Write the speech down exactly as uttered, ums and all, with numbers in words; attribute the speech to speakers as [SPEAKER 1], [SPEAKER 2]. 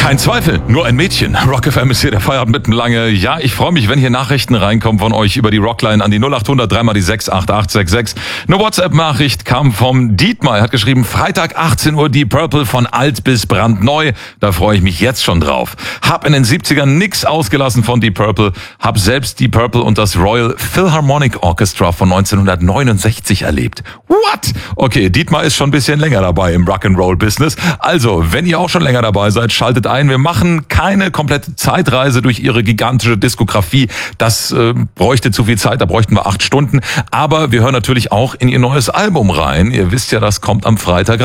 [SPEAKER 1] Kein Zweifel, nur ein Mädchen. Rock F M ist hier der Feierabend mitten lange. Ja, ich freue mich, wenn hier Nachrichten reinkommen von euch über die Rockline an die null acht hundert, dreimal die sechs acht acht sechs sechs. Eine WhatsApp-Nachricht kam vom Dietmar. Er hat geschrieben, Freitag achtzehn Uhr Deep Purple von alt bis brandneu. Da freue ich mich jetzt schon drauf. Hab in den siebzigern nix ausgelassen von Deep Purple. Hab selbst Deep Purple und das Royal Philharmonic Orchestra von neunzehnhundertneunundsechzig erlebt. What? Okay, Dietmar ist schon ein bisschen länger dabei im Rock'n'Roll-Business. Also, wenn ihr auch schon länger dabei seid, schaltet ein. Wir machen keine komplette Zeitreise durch ihre gigantische Diskografie. Das äh, bräuchte zu viel Zeit, da bräuchten wir acht Stunden. Aber wir hören natürlich auch in ihr neues Album rein. Ihr wisst ja, das kommt am Freitag